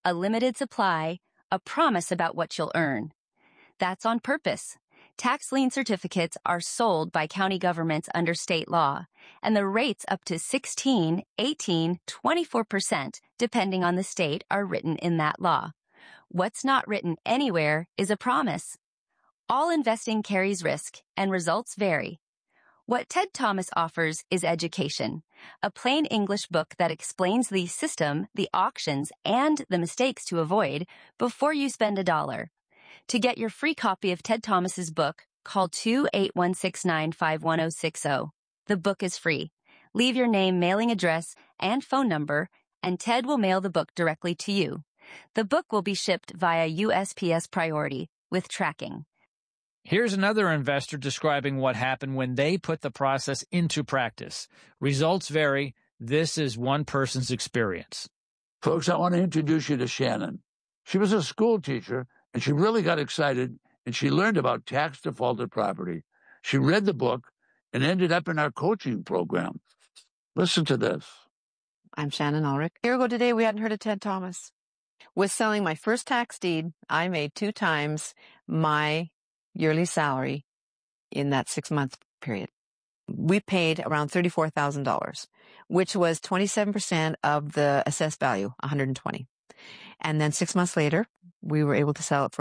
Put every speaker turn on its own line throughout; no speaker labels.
a limited supply, a promise about what you'll earn. That's on purpose. Tax lien certificates are sold by county governments under state law, and the rates up to 16, 18, 24%, depending on the state, are written in that law. What's not written anywhere is a promise. All investing carries risk, and results vary. What Ted Thomas offers is education, a plain English book that explains the system, the auctions, and the mistakes to avoid before you spend $1. To get your free copy of Ted Thomas's book, call 28169-51060. The book is free. Leave your name, mailing address, and phone number, and Ted will mail the book directly to you. The book will be shipped via USPS Priority with tracking.
Here's another investor describing what happened when they put the process into practice. Results vary. This is one person's experience.
Folks, I want to introduce you to Shannon. She was a school teacher, and she really got excited, and she learned about tax defaulted property. She read the book and ended up in our coaching program. Listen to this.
I'm Shannon Ulrich. A year ago today, we hadn't heard of Ted Thomas. With selling my first tax deed, I made 2 times my yearly salary in that 6-month period. We paid around $34,000, which was 27% of the assessed value, $120,000. And then 6 months later, we were able to sell it for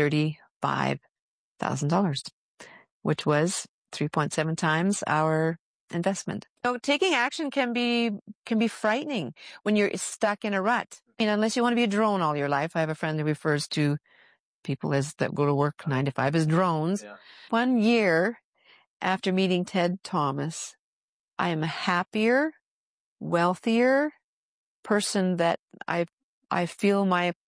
$135,000, which was 3.7 times our investment. So taking action can be frightening when you're stuck in a rut. I mean, unless you want to be a drone all your life. I have a friend who refers to people that go to work 9 to 5 as drones. Yeah. 1 year after meeting Ted Thomas, I am a happier, wealthier person that I feel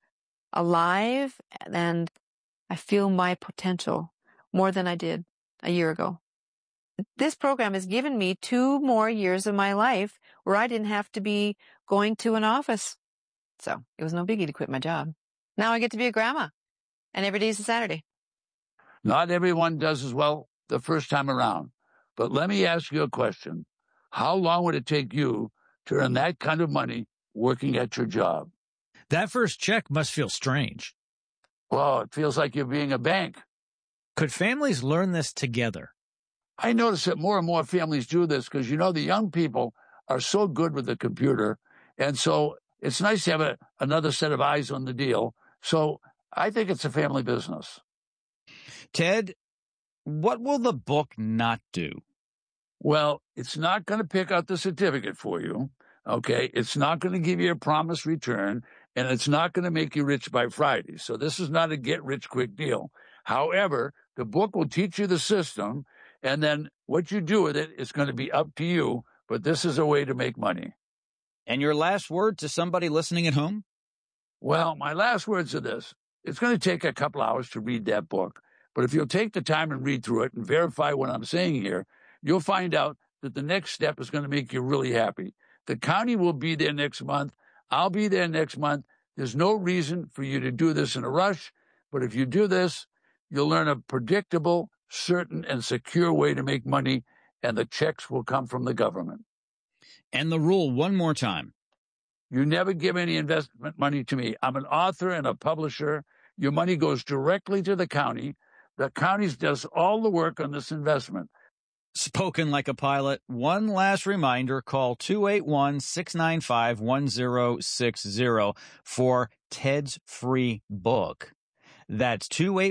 alive, and I feel my potential more than I did a year ago. This program has given me 2 more years of my life where I didn't have to be going to an office. So it was no biggie to quit my job. Now I get to be a grandma, and every day is a Saturday.
Not everyone does as well the first time around. But let me ask you a question. How long would it take you to earn that kind of money working at your job?
That first check must feel strange.
Well, it feels like you're being a bank.
Could families learn this together?
I notice that more and more families do this because, the young people are so good with the computer. And so it's nice to have another set of eyes on the deal. So I think it's a family business.
Ted, what will the book not do?
Well, it's not going to pick out the certificate for you. Okay. It's not going to give you a promised return, and it's not going to make you rich by Friday. So this is not a get rich quick deal. However, the book will teach you the system, and then what you do with it is going to be up to you. But this is a way to make money.
And your last word to somebody listening at home?
Well, my last words are this. It's going to take a couple hours to read that book. But if you'll take the time and read through it and verify what I'm saying here, you'll find out that the next step is going to make you really happy. The county will be there next month. I'll be there next month. There's no reason for you to do this in a rush. But if you do this, you'll learn a predictable, certain, and secure way to make money, and the checks will come from the government.
And the rule one more time.
You never give any investment money to me. I'm an author and a publisher. Your money goes directly to the county. The county does all the work on this investment.
Spoken like a pilot. One last reminder, call 281-695-1060 for Ted's free book. That's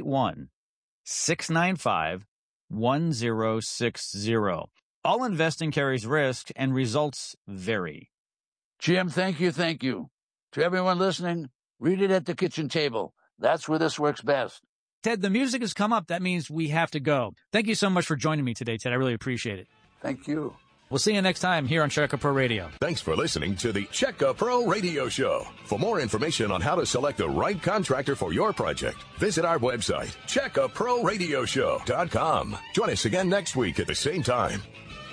281-695-1060. All investing carries risk, and results vary.
Jim, thank you. To everyone listening, read it at the kitchen table. That's where this works best.
Ted, the music has come up. That means we have to go. Thank you so much for joining me today, Ted. I really appreciate it.
Thank you.
We'll see you next time here on Checka Pro Radio.
Thanks for listening to the Checka Pro Radio Show. For more information on how to select the right contractor for your project, visit our website, CheckaProRadioShow.com. Join us again next week at the same time.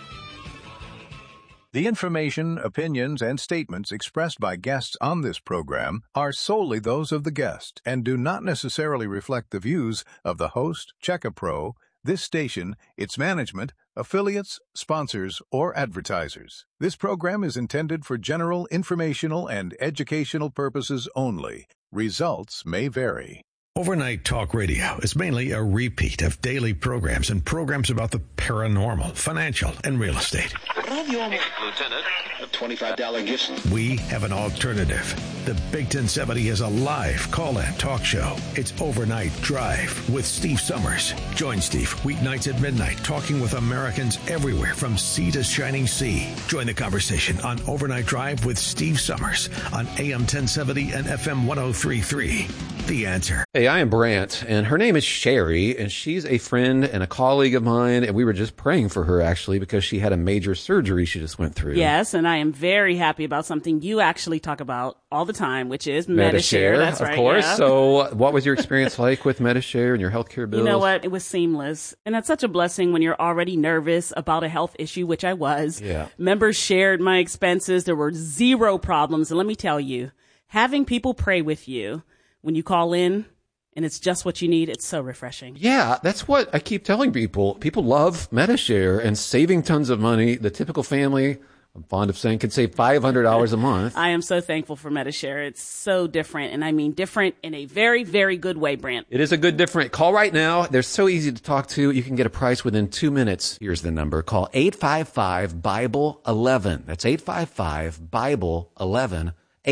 The information, opinions, and statements expressed by guests on this program are solely those of the guest and do not necessarily reflect the views of the host, Checka Pro, this station, its management, affiliates, sponsors, or advertisers. This program is intended for general informational and educational purposes only. Results may vary.
Overnight Talk Radio is mainly a repeat of daily programs and programs about the paranormal, financial, and real estate.
Lieutenant, a $25 gift.
We have an alternative. The Big 1070 is a live call-in talk show. It's Overnight Drive with Steve Summers. Join Steve weeknights at midnight, talking with Americans everywhere from sea to shining sea. Join the conversation on Overnight Drive with Steve Summers on AM 1070 and FM 103.3. The Answer.
Hey, I am Brant, and her name is Sherry, and she's a friend and a colleague of mine, and we were just praying for her, actually, because she had a major surgery she just went through.
Yes, and I am very happy about something you actually talk about all the time, which is Medi-Share. That's right.
Of course.
Yeah.
So what was your experience like with Medi-Share and your healthcare bills?
You know what? It was seamless. And that's such a blessing when you're already nervous about a health issue, which I was.
Yeah.
Members shared my expenses. There were zero problems. And let me tell you, having people pray with you when you call in and it's just what you need, it's so refreshing.
Yeah, that's what I keep telling people. People love Medi-Share and saving tons of money. The typical family, I'm fond of saying, can save $500 a month.
I am so thankful for Medi-Share. It's so different, and I mean different in a very, very good way, Brant.
It is a good different. Call right now. They're so easy to talk to. You can get a price within 2 minutes. Here's the number. Call 855-BIBLE-11. That's 855-BIBLE-11.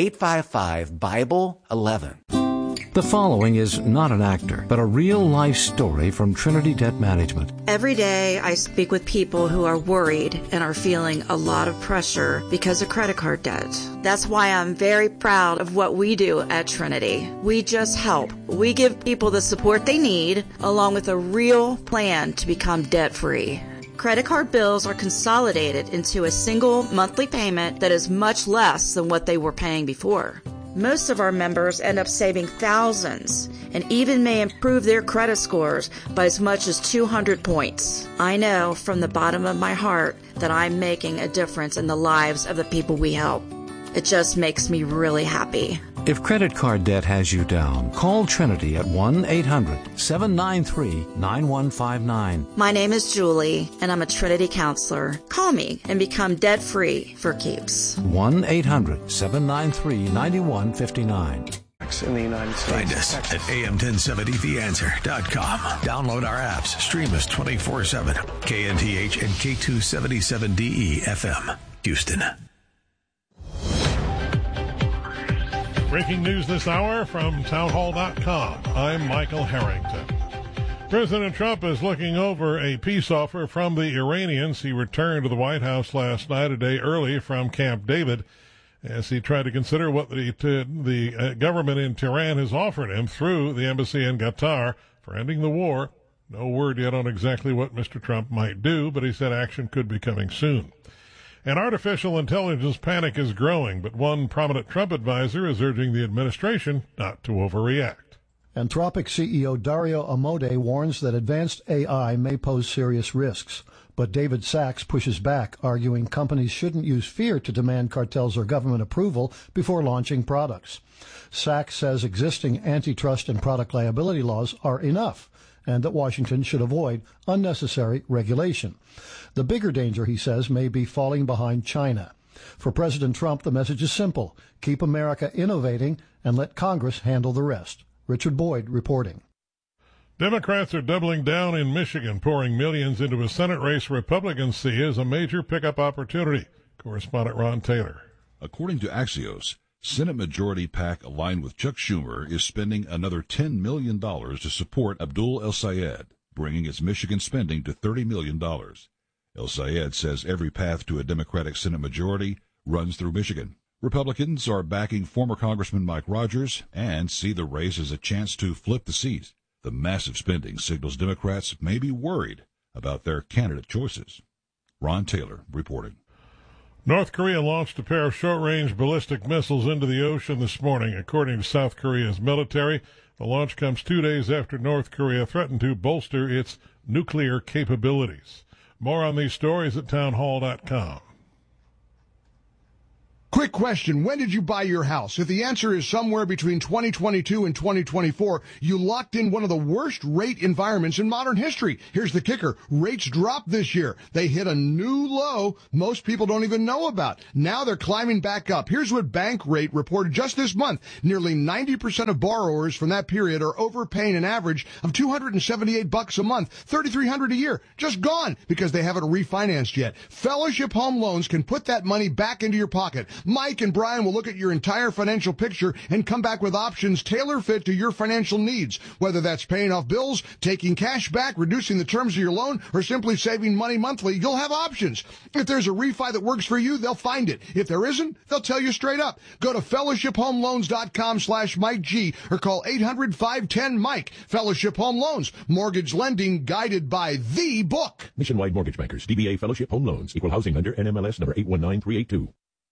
855-BIBLE-11.
The following is not an actor, but a real-life story from Trinity Debt Management.
Every day I speak with people who are worried and are feeling a lot of pressure because of credit card debt. That's why I'm very proud of what we do at Trinity. We just help. We give people the support they need, along with a real plan to become debt-free. Credit card bills are consolidated into a single monthly payment that is much less than what they were paying before. Most of our members end up saving thousands and even may improve their credit scores by as much as 200 points. I know from the bottom of my heart that I'm making a difference in the lives of the people we help. It just makes me really happy.
If credit card debt has you down, call Trinity at 1-800-793-9159.
My name is Julie, and I'm a Trinity counselor. Call me and become debt-free for keeps.
1-800-793-9159.
In the United States. Find us at am1070theanswer.com. Download our apps. Stream us 24/7. KNTH and K277DE FM, Houston.
Breaking news this hour from townhall.com. I'm Michael Harrington. President Trump is looking over a peace offer from the Iranians. He returned to the White House last night, a day early from Camp David, as he tried to consider what the government in Tehran has offered him through the embassy in Qatar for ending the war. No word yet on exactly what Mr. Trump might do, but he said action could be coming soon. An artificial intelligence panic is growing, but one prominent Trump advisor is urging the administration not to overreact.
Anthropic CEO Dario Amodei warns that advanced AI may pose serious risks, but David Sachs pushes back, arguing companies shouldn't use fear to demand cartels or government approval before launching products. Sachs says existing antitrust and product liability laws are enough, and that Washington should avoid unnecessary regulation. The bigger danger, he says, may be falling behind China. For President Trump, the message is simple. Keep America innovating and let Congress handle the rest. Richard Boyd reporting.
Democrats are doubling down in Michigan, pouring millions into a Senate race Republicans see as a major pickup opportunity. Correspondent Ron Taylor.
According to Axios, Senate Majority PAC aligned with Chuck Schumer is spending another $10 million to support Abdul El-Sayed, bringing its Michigan spending to $30 million. El-Sayed says every path to a Democratic Senate majority runs through Michigan. Republicans are backing former Congressman Mike Rogers and see the race as a chance to flip the seat. The massive spending signals Democrats may be worried about their candidate choices. Ron Taylor reporting.
North Korea launched a pair of short-range ballistic missiles into the ocean this morning. According to South Korea's military, the launch comes 2 days after North Korea threatened to bolster its nuclear capabilities. More on these stories at townhall.com.
Quick question. When did you buy your house? If the answer is somewhere between 2022 and 2024, you locked in one of the worst rate environments in modern history. Here's the kicker. Rates dropped this year. They hit a new low most people don't even know about. Now they're climbing back up. Here's what Bankrate reported just this month. Nearly 90% of borrowers from that period are overpaying an average of $278 a month, $3,300 a year. Just gone because they haven't refinanced yet. Fellowship Home Loans can put that money back into your pocket. Mike and Brian will look at your entire financial picture and come back with options tailor-fit to your financial needs. Whether that's paying off bills, taking cash back, reducing the terms of your loan, or simply saving money monthly, you'll have options. If there's a refi that works for you, they'll find it. If there isn't, they'll tell you straight up. Go to fellowshiphomeloans.com/Mike G or call 800-510-MIKE. Fellowship Home Loans. Mortgage lending guided by the book.
Nationwide Mortgage Bankers. DBA Fellowship Home Loans. Equal housing lender. NMLS number 819382.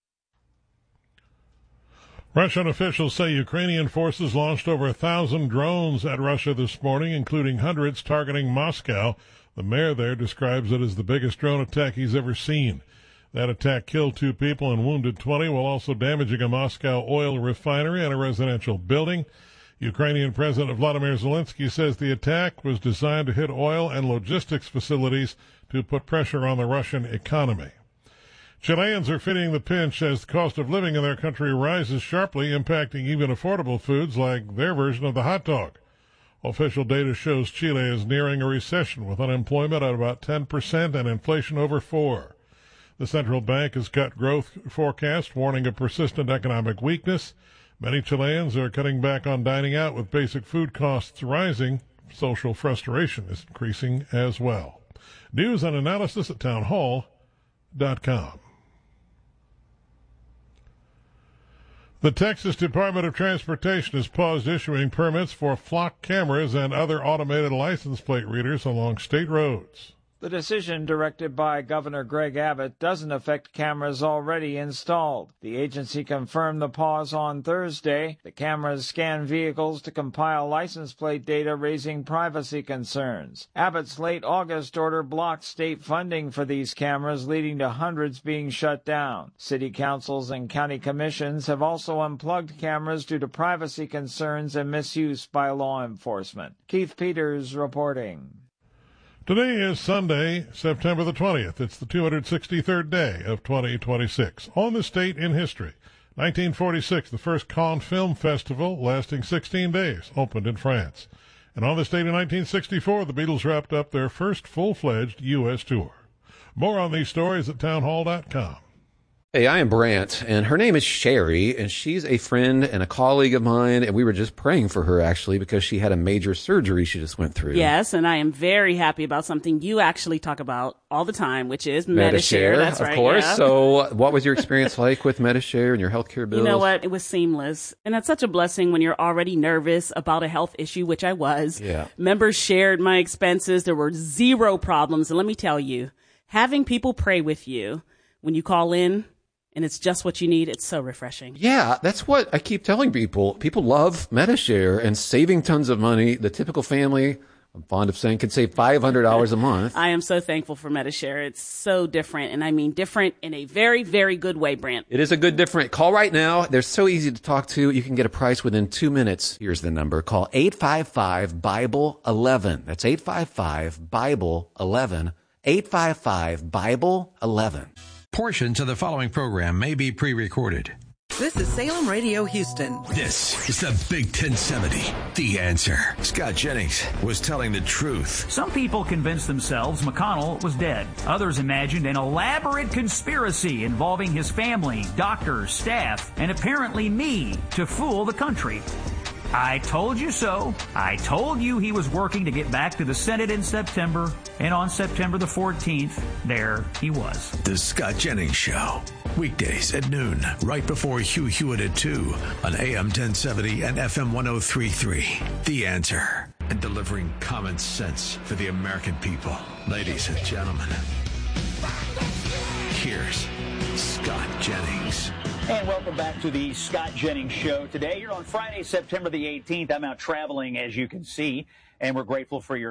Russian officials say Ukrainian forces launched over 1,000 drones at Russia this morning, including hundreds targeting Moscow. The mayor there describes it as the biggest drone attack he's ever seen. That attack killed 2 people and wounded 20, while also damaging a Moscow oil refinery and a residential building. Ukrainian President Vladimir Zelensky says the attack was designed to hit oil and logistics facilities to put pressure on the Russian economy. Chileans are feeling the pinch as the cost of living in their country rises sharply, impacting even affordable foods like their version of the hot dog. Official data shows Chile is nearing a recession with unemployment at about 10% and inflation over 4%. The central bank has cut growth forecast, warning of persistent economic weakness. Many Chileans are cutting back on dining out with basic food costs rising. Social frustration is increasing as well. News and analysis at townhall.com. The Texas Department of Transportation has paused issuing permits for flock cameras and other automated license plate readers along state roads.
The decision, directed by Governor Greg Abbott, doesn't affect cameras already installed. The agency confirmed the pause on Thursday. The cameras scan vehicles to compile license plate data, raising privacy concerns. Abbott's late August order blocked state funding for these cameras, leading to hundreds being shut down. City councils and county commissions have also unplugged cameras due to privacy concerns and misuse by law enforcement. Keith Peters reporting.
Today is Sunday, September the 20th. It's the 263rd day of 2026. On this date in history, 1946, the first Cannes Film Festival, lasting 16 days, opened in France. And on this date in 1964, the Beatles wrapped up their first full-fledged U.S. tour. More on these stories at townhall.com.
Hey, I am Brant, and her name is Sherry, and she's a friend and a colleague of mine, and we were just praying for her, actually, because she had a major surgery she just went through.
Yes, and I am very happy about something you actually talk about all the time, which is Medi-Share. That's right,
of course.
Yeah.
So what was your experience like with Medi-Share and your healthcare bills?
You know what? It was seamless. And that's such a blessing when you're already nervous about a health issue, which I was.
Yeah.
Members shared my expenses. There were zero problems. And let me tell you, having people pray with you when you call in, and it's just what you need, it's so refreshing.
Yeah, that's what I keep telling people. People love Medi-Share and saving tons of money. The typical family, I'm fond of saying, could save $500 a month.
I am so thankful for Medi-Share. It's so different, and I mean different in a very, very good way, Brant.
It is a good different. Call right now. They're so easy to talk to. You can get a price within 2 minutes. Here's the number. Call 855-BIBLE-11. That's 855-BIBLE-11. 855-BIBLE-11.
Portions of the following program may be pre-recorded.
This is Salem Radio Houston.
This is the Big 1070. The Answer. Scott Jennings was telling the truth.
Some people convinced themselves McConnell was dead. Others imagined an elaborate conspiracy involving his family, doctors, staff, and apparently me to fool the country. I told you so. I told you he was working to get back to the Senate in September, and on September the 14th, there he was.
The Scott Jennings Show. Weekdays at noon, right before Hugh Hewitt at 2 on AM 1070 and FM 103.3. The Answer. And delivering common sense for the American people. Ladies and gentlemen, here's Scott Jennings.
And welcome back to the Scott Jennings Show. Today, you're on Friday, September the 18th. I'm out traveling, as you can see, and we're grateful for your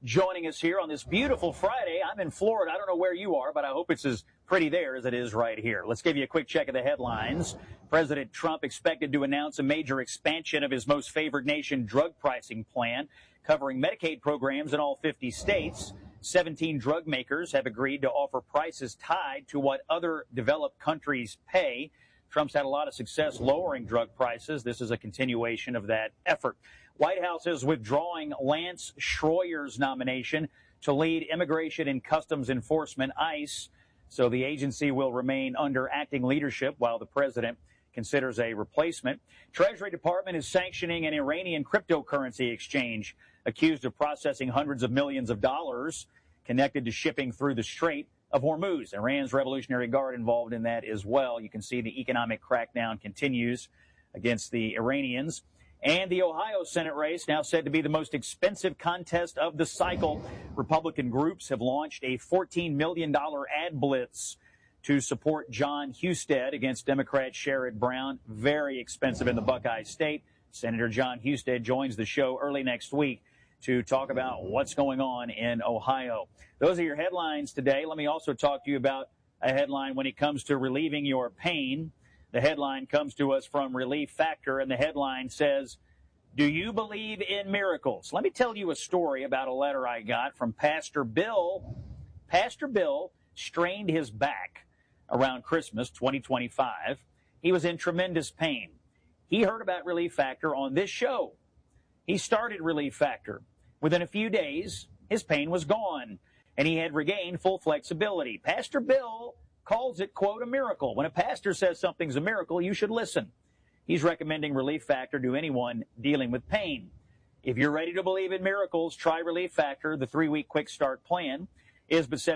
joining us here on this beautiful Friday. I'm in Florida. I don't know where you are, but I hope it's as pretty there as it is right here. Let's give you a quick check of the headlines. President Trump expected to announce a major expansion of his most favored nation drug pricing plan, covering Medicaid programs in all 50 states. 17 drug makers have agreed to offer prices tied to what other developed countries pay. Trump's had a lot of success lowering drug prices. This is a continuation of that effort. White House is withdrawing Lance Schroyer's nomination to lead Immigration and Customs Enforcement, ICE. So the agency will remain under acting leadership while the president considers a replacement. Treasury Department is sanctioning an Iranian cryptocurrency exchange accused of processing hundreds of millions of dollars connected to shipping through the Strait of Hormuz. Iran's Revolutionary Guard involved in that as well. You can see the economic crackdown continues against the Iranians. And the Ohio Senate race, now said to be the most expensive contest of the cycle. Republican groups have launched a $14 million ad blitz to support Jon Husted against Democrat Sherrod Brown. Very expensive in the Buckeye State. Senator Jon Husted joins the show early next week to talk about what's going on in Ohio. Those are your headlines today. Let me also talk to you about a headline when it comes to relieving your pain. The headline comes to us from Relief Factor, and the headline says, "Do you believe in miracles?" Let me tell you a story about a letter I got from Pastor Bill. Pastor Bill strained his back around Christmas 2025. He was in tremendous pain. He heard about Relief Factor on this show. He started Relief Factor. Within a few days, his pain was gone, and he had regained full flexibility. Pastor Bill calls it, quote, a miracle. When a pastor says something's a miracle, you should listen. He's recommending Relief Factor to anyone dealing with pain. If you're ready to believe in miracles, try Relief Factor. The 3-week quick start plan is but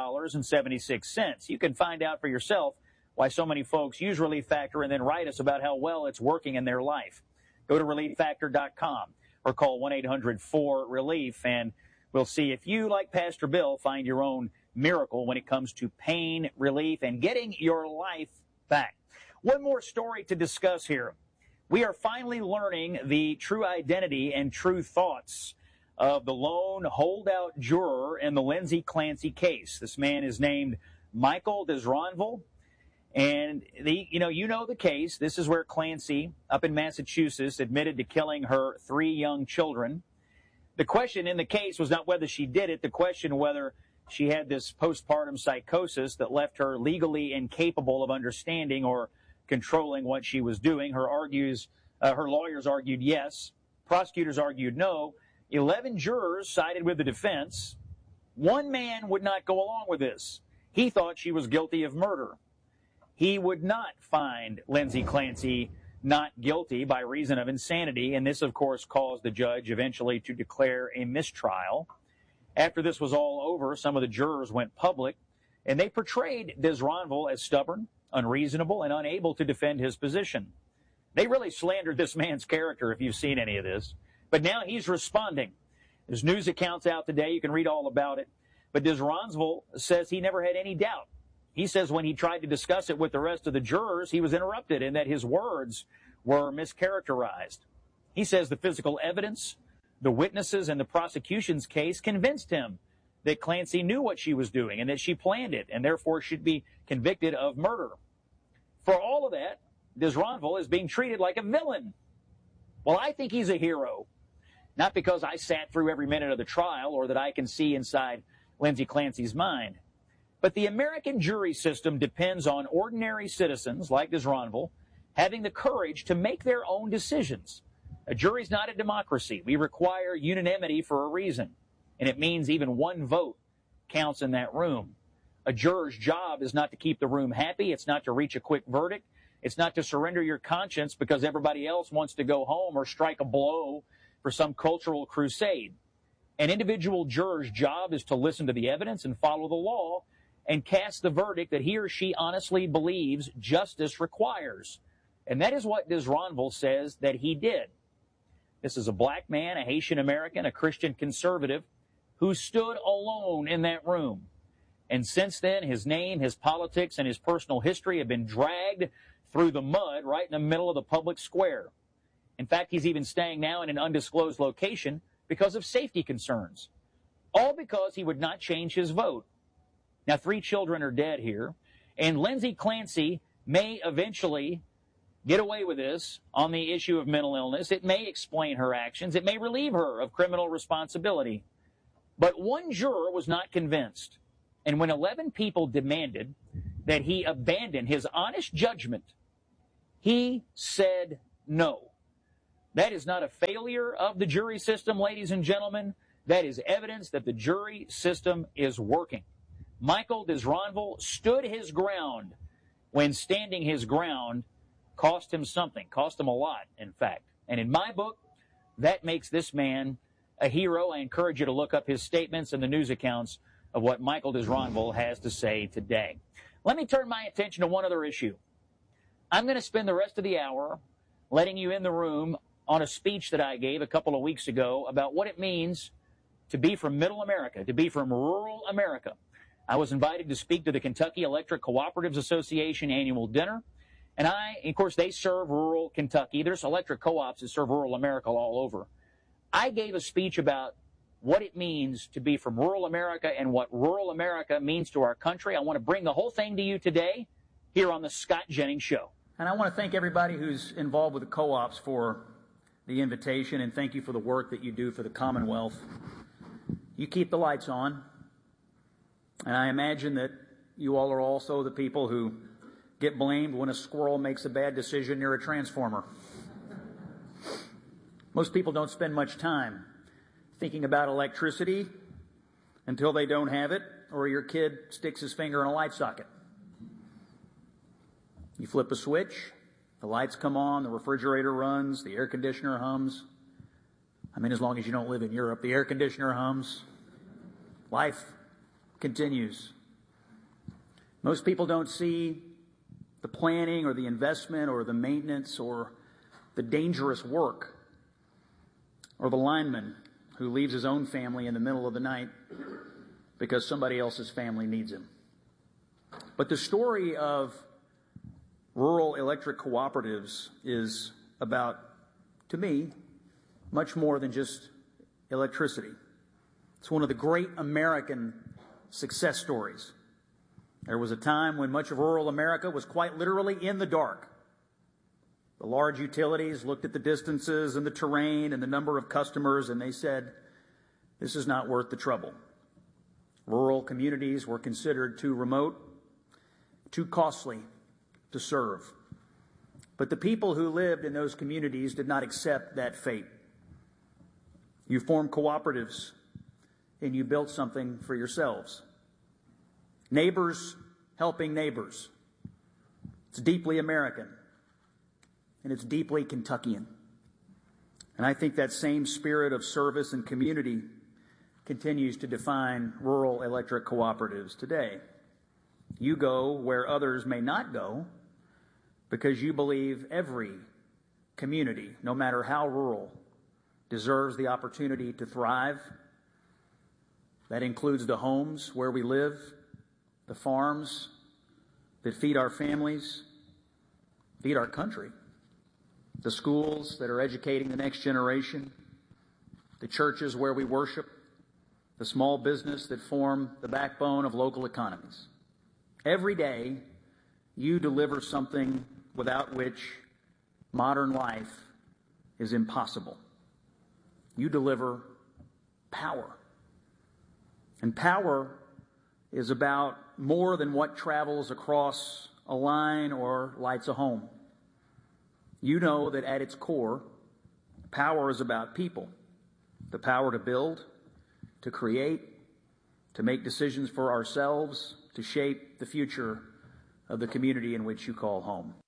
$17.76. You can find out for yourself why so many folks use Relief Factor and then write us about how well it's working in their life. Go to ReliefFactor.com or call 1-800-4RELIEF, and we'll see if you, like Pastor Bill, find your own miracle when it comes to pain relief and getting your life back. One more story to discuss here. We are finally learning the true identity and true thoughts of the lone holdout juror in the Lindsay Clancy case. This man is named Michael Disronville. And you know the case. This is where Clancy, up in Massachusetts, admitted to killing her 3 young children. The question in the case was not whether she did it. The question whether she had this postpartum psychosis that left her legally incapable of understanding or controlling what she was doing. Her lawyers argued yes. Prosecutors argued no. 11 jurors sided with the defense. One man would not go along with this. He thought she was guilty of murder. He would not find Lindsay Clancy not guilty by reason of insanity, and this, of course, caused the judge eventually to declare a mistrial. After this was all over, some of the jurors went public, and they portrayed Disronville as stubborn, unreasonable, and unable to defend his position. They really slandered this man's character, if you've seen any of this. But now he's responding. There's news accounts out today. You can read all about it. But Disronville says he never had any doubt. He says when he tried to discuss it with the rest of the jurors, he was interrupted and that his words were mischaracterized. He says the physical evidence, the witnesses, and the prosecution's case convinced him that Clancy knew what she was doing and that she planned it and therefore should be convicted of murder. For all of that, Disronville is being treated like a villain. Well, I think he's a hero. Not because I sat through every minute of the trial or that I can see inside Lindsay Clancy's mind. But the American jury system depends on ordinary citizens like Disronville having the courage to make their own decisions. A jury's not a democracy. We require unanimity for a reason. And it means even one vote counts in that room. A juror's job is not to keep the room happy. It's not to reach a quick verdict. It's not to surrender your conscience because everybody else wants to go home or strike a blow for some cultural crusade. An individual juror's job is to listen to the evidence and follow the law and cast the verdict that he or she honestly believes justice requires. And that is what Disronville says that he did. This is a black man, a Haitian American, a Christian conservative who stood alone in that room. And since then, his name, his politics, and his personal history have been dragged through the mud right in the middle of the public square. In fact, he's even staying now in an undisclosed location because of safety concerns. all because he would not change his vote. Now, 3 children are dead here, and Lindsay Clancy may eventually get away with this on the issue of mental illness. It may explain her actions. It may relieve her of criminal responsibility. But one juror was not convinced. And when 11 people demanded that he abandon his honest judgment, he said no. That is not a failure of the jury system, ladies and gentlemen. That is evidence that the jury system is working. Michael Disranville stood his ground when standing his ground cost him something, cost him a lot, in fact. And in my book, that makes this man a hero. I encourage you to look up his statements and the news accounts of what Michael Disranville has to say today. Let me turn my attention to one other issue. I'm going to spend the rest of the hour letting you in the room on a speech that I gave a couple of weeks ago about what it means to be from middle America, to be from rural America. I was invited to speak to the Kentucky Electric Cooperatives Association annual dinner. And of course, they serve rural Kentucky. There's electric co-ops that serve rural America all over. I gave a speech about what it means to be from rural America and what rural America means to our country. I want to bring the whole thing to you today here on the Scott Jennings Show. And I want to thank everybody who's involved with the co-ops for the invitation, and thank you for the work that you do for the Commonwealth. You keep the lights on, and I imagine that you all are also the people who get blamed when a squirrel makes a bad decision near a transformer. Most people don't spend much time thinking about electricity until they don't have it, or your kid sticks his finger in a light socket. You flip a switch, the lights come on, the refrigerator runs, the air conditioner hums. I mean, as long as you don't live in Europe, the air conditioner hums. Life continues. Most people don't see the planning or the investment or the maintenance or the dangerous work or the lineman who leaves his own family in the middle of the night because somebody else's family needs him. But the story of rural electric cooperatives is about, to me, much more than just electricity. It's one of the great American success stories. There was a time when much of rural America was quite literally in the dark. The large utilities looked at the distances and the terrain and the number of customers, and they said, this is not worth the trouble. Rural communities were considered too remote, too costly to serve. But the people who lived in those communities did not accept that fate. You formed cooperatives, and you built something for yourselves. Neighbors helping neighbors. It's deeply American, and it's deeply Kentuckian. And I think that same spirit of service and community continues to define rural electric cooperatives today. You go where others may not go because you believe every community, no matter how rural, deserves the opportunity to thrive. That includes the homes where we live, the farms that feed our families, feed our country, the schools that are educating the next generation, the churches where we worship, the small business that form the backbone of local economies. Every day, you deliver something without which modern life is impossible. You deliver power. And power is about more than what travels across a line or lights a home. You know that at its core, power is about people. The power to build, to create, to make decisions for ourselves, to shape the future of the community in which you call home.